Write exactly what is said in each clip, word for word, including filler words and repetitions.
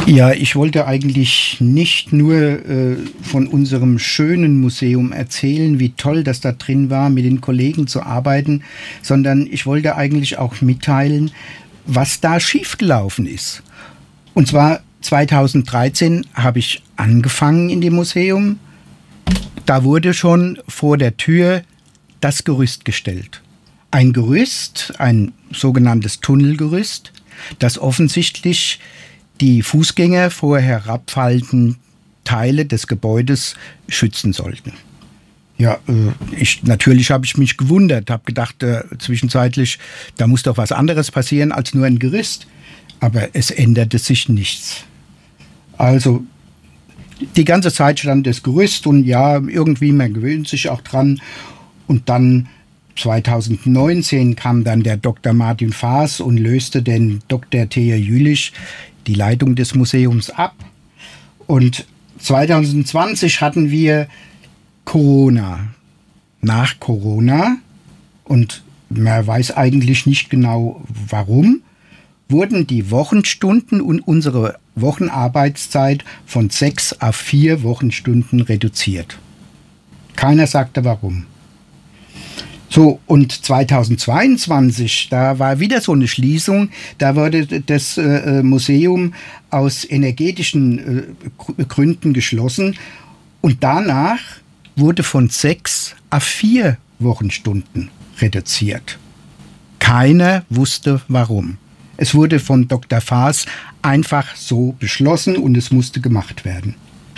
Ja, ich wollte eigentlich nicht nur äh, von unserem schönen Museum erzählen, wie toll das da drin war, mit den Kollegen zu arbeiten, sondern ich wollte eigentlich auch mitteilen, was da schiefgelaufen ist. Und zwar zweitausenddreizehn habe ich angefangen in dem Museum. Da wurde schon vor der Tür das Gerüst gestellt. Ein Gerüst, ein sogenanntes Tunnelgerüst, das offensichtlich die Fußgänger vor herabfallenden Teile des Gebäudes schützen sollten. Ja, äh, ich, natürlich habe ich mich gewundert, habe gedacht, äh, zwischenzeitlich, da muss doch was anderes passieren als nur ein Gerüst. Aber es änderte sich nichts. Also die ganze Zeit stand das Gerüst und ja, irgendwie, man gewöhnt sich auch dran. Und dann zweitausendneunzehn kam dann der Doktor Martin Faas und löste den Doktor Thea Jülich die Leitung des Museums ab. Und zweitausendzwanzig hatten wir Corona. Nach Corona, und man weiß eigentlich nicht genau warum, wurden die Wochenstunden und unsere Wochenarbeitszeit von sechs auf vier Wochenstunden reduziert. Keiner sagte warum. So, und zweitausendzweiundzwanzig, da war wieder so eine Schließung, da wurde das äh, Museum aus energetischen äh, Gründen geschlossen und danach wurde von sechs auf vier Wochenstunden reduziert. Keiner wusste warum. Es wurde von Doktor Faas einfach so beschlossen und es musste gemacht werden.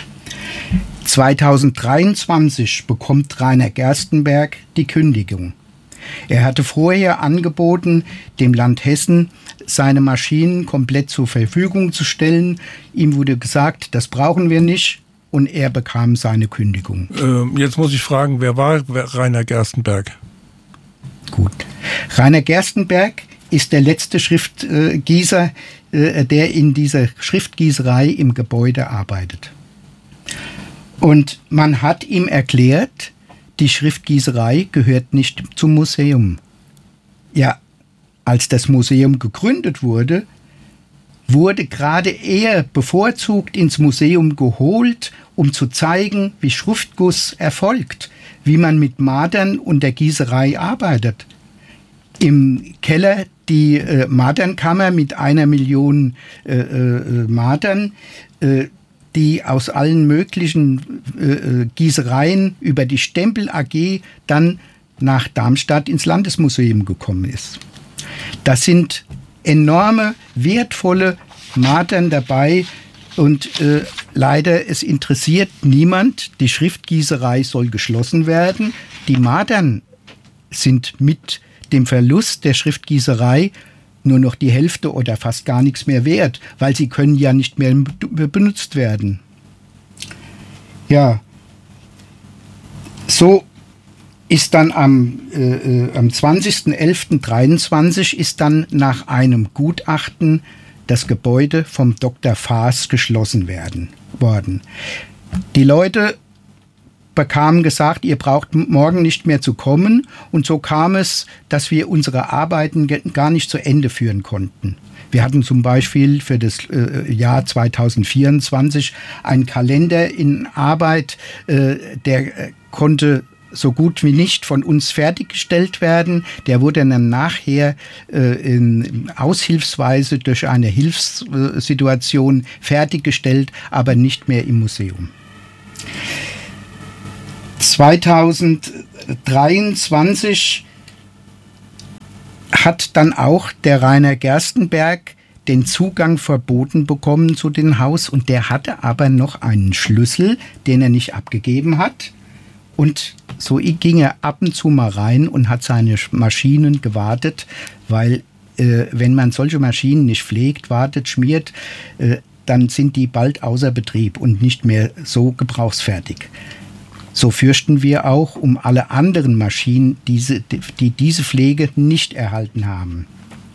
zweitausenddreiundzwanzig bekommt Rainer Gerstenberg die Kündigung. Er hatte vorher angeboten, dem Land Hessen seine Maschinen komplett zur Verfügung zu stellen. Ihm wurde gesagt, das brauchen wir nicht, und er bekam seine Kündigung. Ähm, jetzt muss ich fragen, wer war Rainer Gerstenberg? Gut. Rainer Gerstenberg ist der letzte Schriftgießer, der in dieser Schriftgießerei im Gebäude arbeitet. Und man hat ihm erklärt, die Schriftgießerei gehört nicht zum Museum. Ja, als das Museum gegründet wurde, wurde gerade er bevorzugt ins Museum geholt, um zu zeigen, wie Schriftguss erfolgt, wie man mit Madern und der Gießerei arbeitet. Im Keller die äh, Madernkammer mit einer Million äh, äh, Madern, äh, die aus allen möglichen äh, Gießereien über die Stempel A G dann nach Darmstadt ins Landesmuseum gekommen ist. Das sind enorme, wertvolle Madern dabei und äh, leider, es interessiert niemand. Die Schriftgießerei soll geschlossen werden. Die Madern sind mit dem Verlust der Schriftgießerei nur noch die Hälfte oder fast gar nichts mehr wert, weil sie können ja nicht mehr benutzt werden. Ja, so ist dann am, äh, am zwanzigsten elften dreiundzwanzig ist dann nach einem Gutachten das Gebäude vom Doktor Faas geschlossen werden, worden. Die Leute bekamen gesagt, ihr braucht morgen nicht mehr zu kommen, und so kam es, dass wir unsere Arbeiten gar nicht zu Ende führen konnten. Wir hatten zum Beispiel für das äh, Jahr zweitausendvierundzwanzig einen Kalender in Arbeit, äh, der äh, konnte so gut wie nicht von uns fertiggestellt werden. Der wurde dann nachher äh, in Aushilfsweise durch eine Hilfssituation fertiggestellt, aber nicht mehr im Museum. zweitausenddreiundzwanzig hat dann auch der Rainer Gerstenberg den Zugang verboten bekommen zu dem Haus, und der hatte aber noch einen Schlüssel, den er nicht abgegeben hat, und so ging er ab und zu mal rein und hat seine Maschinen gewartet, weil äh, wenn man solche Maschinen nicht pflegt, wartet, schmiert, äh, dann sind die bald außer Betrieb und nicht mehr so gebrauchsfertig. So fürchten wir auch um alle anderen Maschinen, diese, die diese Pflege nicht erhalten haben.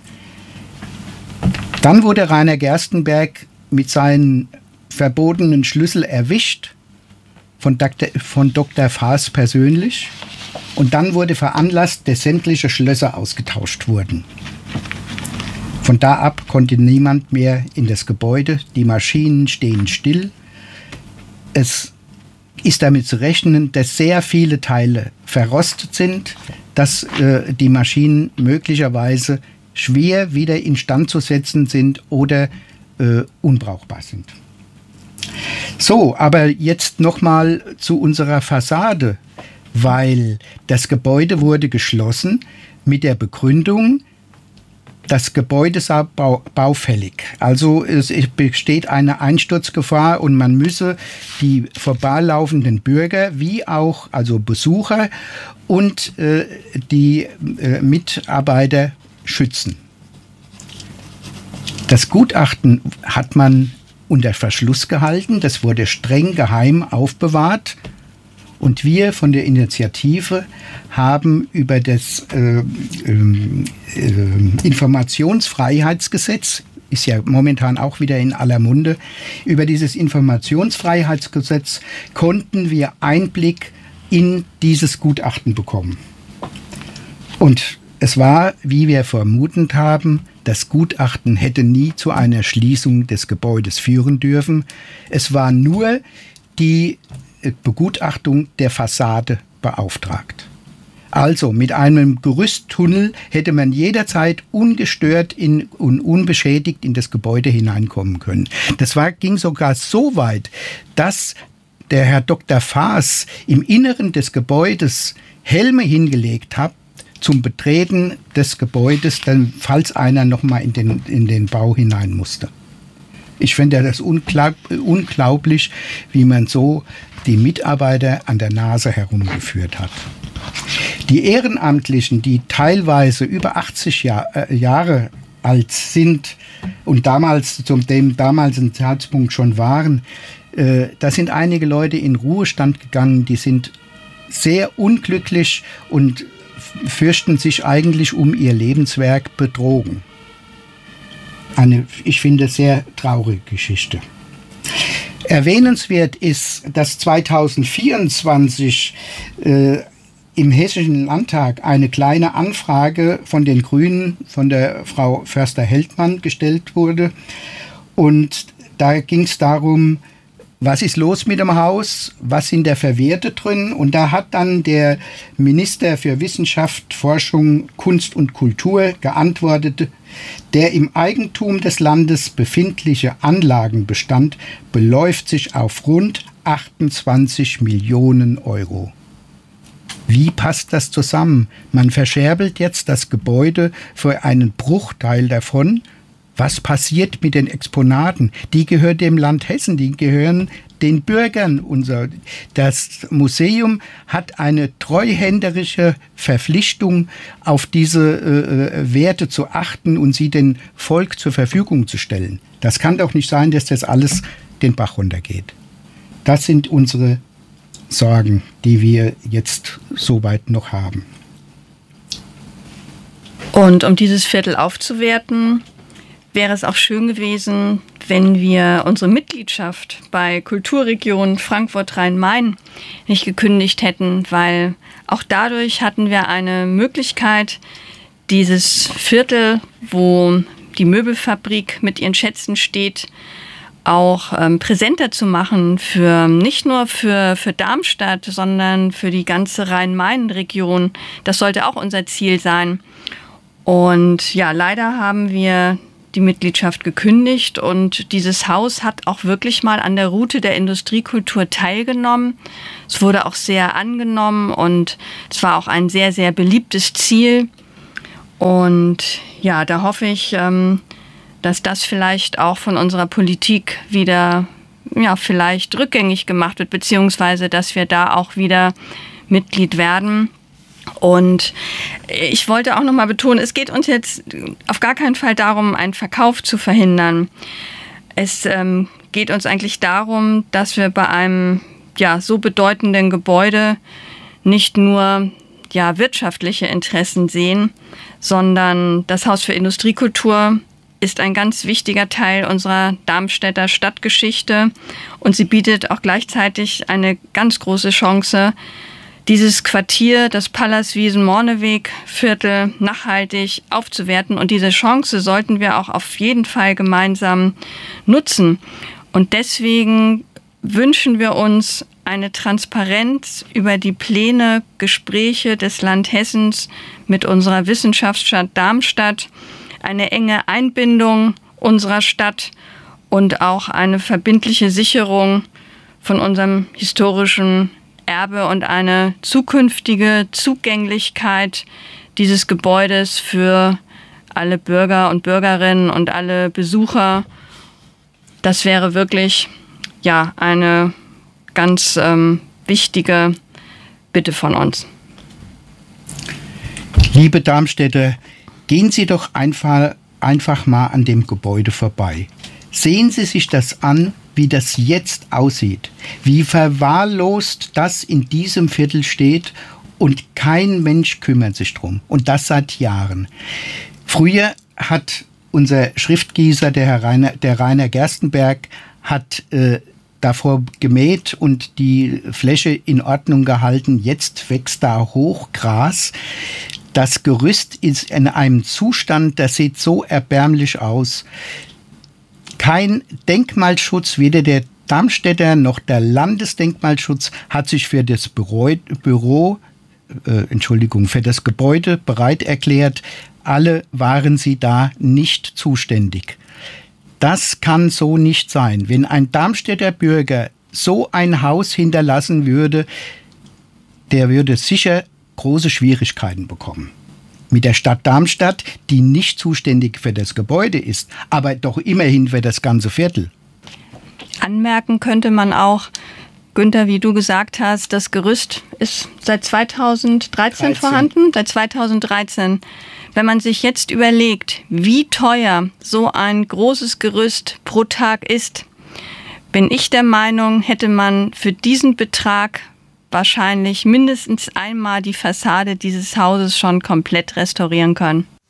Dann wurde Rainer Gerstenberg mit seinem verbotenen Schlüssel erwischt von Doktor, von Doktor Faas persönlich, und dann wurde veranlasst, dass sämtliche Schlösser ausgetauscht wurden. Von da ab konnte niemand mehr in das Gebäude. Die Maschinen stehen still. Es ist damit zu rechnen, dass sehr viele Teile verrostet sind, dass äh, die Maschinen möglicherweise schwer wieder instand zu setzen sind oder äh, unbrauchbar sind. So, aber jetzt nochmal zu unserer Fassade, weil das Gebäude wurde geschlossen mit der Begründung, das Gebäude sei bau, baufällig. Also es besteht eine Einsturzgefahr und man müsse die vorbeilaufenden Bürger wie auch also Besucher und äh, die äh, Mitarbeiter schützen. Das Gutachten hat man unter Verschluss gehalten. Das wurde streng geheim aufbewahrt. Und wir von der Initiative haben über das äh, äh, äh, Informationsfreiheitsgesetz, ist ja momentan auch wieder in aller Munde, über dieses Informationsfreiheitsgesetz konnten wir Einblick in dieses Gutachten bekommen. Und es war, wie wir vermutet haben, das Gutachten hätte nie zu einer Schließung des Gebäudes führen dürfen. Es war nur die Begutachtung der Fassade beauftragt. Also mit einem Gerüsttunnel hätte man jederzeit ungestört in, und unbeschädigt in das Gebäude hineinkommen können. Das war, ging sogar so weit, dass der Herr Doktor Faas im Inneren des Gebäudes Helme hingelegt hat zum Betreten des Gebäudes, dann, falls einer noch mal in den, in den Bau hinein musste. Ich finde das unglaub, unglaublich, wie man so die Mitarbeiter an der Nase herumgeführt hat. Die Ehrenamtlichen, die teilweise über achtzig Jahr, äh, Jahre alt sind und damals zum dem damaligen Zeitpunkt schon waren, äh, da sind einige Leute in Ruhestand gegangen, die sind sehr unglücklich und fürchten sich eigentlich um ihr Lebenswerk betrogen. Eine, ich finde, sehr traurige Geschichte. Erwähnenswert ist, dass zweitausendvierundzwanzig äh, im Hessischen Landtag eine kleine Anfrage von den Grünen, von der Frau Förster-Heldmann gestellt wurde. Und da ging es darum, was ist los mit dem Haus, was sind da für Werte drin? Und da hat dann der Minister für Wissenschaft, Forschung, Kunst und Kultur geantwortet, der im Eigentum des Landes befindliche Anlagenbestand beläuft sich auf rund achtundzwanzig Millionen Euro. Wie passt das zusammen? Man verscherbelt jetzt das Gebäude für einen Bruchteil davon. Was passiert mit den Exponaten? Die gehören dem Land Hessen, die gehören den Bürgern. Unser, das Museum hat eine treuhänderische Verpflichtung, auf diese äh, Werte zu achten und sie dem Volk zur Verfügung zu stellen. Das kann doch nicht sein, dass das alles den Bach runtergeht. Das sind unsere Sorgen, die wir jetzt soweit noch haben. Und um dieses Viertel aufzuwerten, wäre es auch schön gewesen, wenn wir unsere Mitgliedschaft bei Kulturregion Frankfurt-Rhein-Main nicht gekündigt hätten, weil auch dadurch hatten wir eine Möglichkeit, dieses Viertel, wo die Möbelfabrik mit ihren Schätzen steht, auch ähm, präsenter zu machen, für nicht nur für, für Darmstadt, sondern für die ganze Rhein-Main-Region. Das sollte auch unser Ziel sein. Und ja, leider haben wir die Mitgliedschaft gekündigt und dieses Haus hat auch wirklich mal an der Route der Industriekultur teilgenommen. Es wurde auch sehr angenommen und es war auch ein sehr, sehr beliebtes Ziel. Und ja, da hoffe ich, ähm, dass das vielleicht auch von unserer Politik wieder, ja, vielleicht rückgängig gemacht wird, beziehungsweise dass wir da auch wieder Mitglied werden. Und ich wollte auch nochmal betonen, es geht uns jetzt auf gar keinen Fall darum, einen Verkauf zu verhindern. Es ähm, geht uns eigentlich darum, dass wir bei einem ja, so bedeutenden Gebäude nicht nur ja, wirtschaftliche Interessen sehen, sondern das Haus für Industriekultur ist ein ganz wichtiger Teil unserer Darmstädter Stadtgeschichte und sie bietet auch gleichzeitig eine ganz große Chance, dieses Quartier, das Pallaswiesen-Morneweg-Viertel nachhaltig aufzuwerten. Und diese Chance sollten wir auch auf jeden Fall gemeinsam nutzen. Und deswegen wünschen wir uns eine Transparenz über die Pläne, Gespräche des Land Hessens mit unserer Wissenschaftsstadt Darmstadt, eine enge Einbindung unserer Stadt und auch eine verbindliche Sicherung von unserem historischen Erbe und eine zukünftige Zugänglichkeit dieses Gebäudes für alle Bürger und Bürgerinnen und alle Besucher. Das wäre wirklich ja eine ganz ähm, wichtige Bitte von uns. Liebe Darmstädter, gehen Sie doch einfach, einfach mal an dem Gebäude vorbei. Sehen Sie sich das an, wie das jetzt aussieht, wie verwahrlost das in diesem Viertel steht und kein Mensch kümmert sich drum. Und das seit Jahren. Früher hat unser Schriftgießer, der Herr Rainer, der Rainer Gerstenberg, hat äh, davor gemäht und die Fläche in Ordnung gehalten. Jetzt wächst da Hochgras. Das Gerüst ist in einem Zustand, das sieht so erbärmlich aus. Kein Denkmalschutz, weder der Darmstädter noch der Landesdenkmalschutz hat sich für das Büro, Büro äh, Entschuldigung, für das Gebäude bereit erklärt. Alle waren sie da nicht zuständig. Das kann so nicht sein. Wenn ein Darmstädter Bürger so ein Haus hinterlassen würde, der würde sicher große Schwierigkeiten bekommen. Mit der Stadt Darmstadt, die nicht zuständig für das Gebäude ist, aber doch immerhin für das ganze Viertel. Anmerken könnte man auch, Günther, wie du gesagt hast, das Gerüst ist seit zweitausenddreizehn dreizehn vorhanden, seit zweitausenddreizehn. Wenn man sich jetzt überlegt, wie teuer so ein großes Gerüst pro Tag ist, bin ich der Meinung, hätte man für diesen Betrag wahrscheinlich mindestens einmal die Fassade dieses Hauses schon komplett restaurieren können.